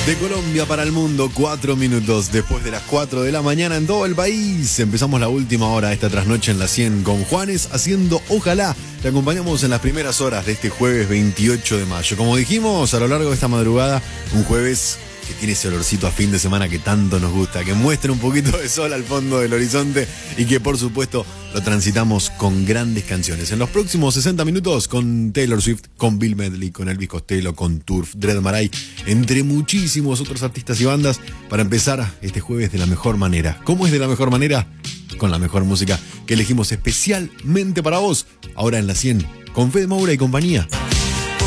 De Colombia para el mundo, 4 minutos después de las 4 de la mañana en todo el país. Empezamos la última hora de esta trasnoche en la 100 con Juanes haciendo Ojalá. Te acompañamos en las primeras horas de este jueves 28 de mayo. Como dijimos, a lo largo de esta madrugada, un jueves que tiene ese olorcito a fin de semana que tanto nos gusta, que muestra un poquito de sol al fondo del horizonte y que por supuesto lo transitamos con grandes canciones. En los próximos 60 minutos con Taylor Swift, con Bill Medley, con Elvis Costello, con Turf, Dread Marai, entre muchísimos otros artistas y bandas para empezar este jueves de la mejor manera. ¿Cómo es de la mejor manera? Con la mejor música que elegimos especialmente para vos, ahora en la 100, con Fede Moura y compañía.